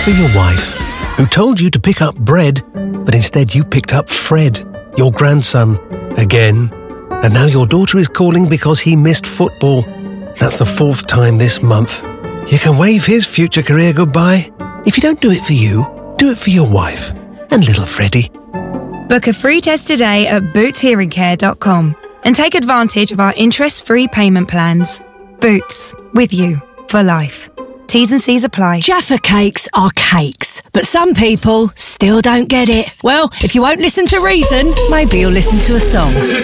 for your wife, who told you to pick up bread, but instead you picked up Fred, your grandson, again. And now your daughter is calling because he missed football. That's the 4th time this month. You can wave his future career goodbye. If you don't do it for you, do it for your wife and little Freddie. Book a free test today at bootshearingcare.com and take advantage of our interest-free payment plans. Boots, with you for life. T's and C's apply. Jaffa cakes are cakes, but some people still don't get it. Well, if you won't listen to reason, maybe you'll listen to a song.